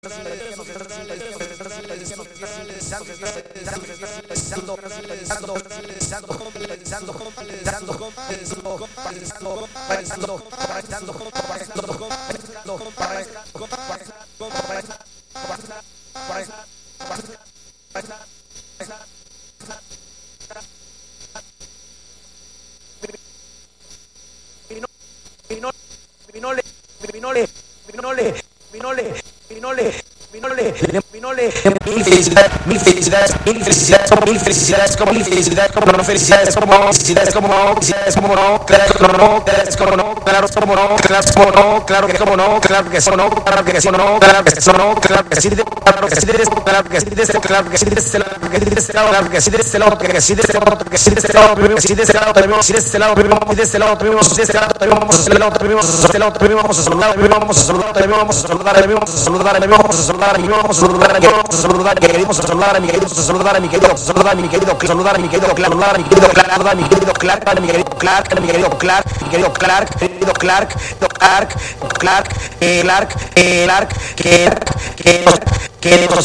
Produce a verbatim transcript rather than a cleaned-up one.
Vinole, Vinole, Vinole, Vinole, Vinole, Vinole, Vinole, mil felicidades, mil felicidades, mil felicidades, como mil felicidades, como mil felicidades, como no felicidades, como felicidades, como no, felicidades, como no, claro, como no, claro, como no, claro, como no, claro, como no, claro que como no, claro que eso no, claro que eso no, claro que eso no, claro que sí, claro que sí, claro que sí, claro que sí, claro que sí, claro que sí, claro que sí, claro que sí, claro que sí, claro que sí, claro que sí, claro que sí, claro que vamos a saludar, vamos a saludar, vamos a saludar, vamos a saludar, vamos a saludar, vamos a saludar, vamos a saludar, vamos a saludar, vamos a saludar, queremos saludar a mi querido, saludar a mi querido, saludar a mi querido, saludar a mi querido, saludar a mi querido, saludar a mi querido Clark, a mi querido Clark, a mi querido Clark, mi querido Clark, querido Clark, Clark, Clark, Clark, Clark, Clark, que que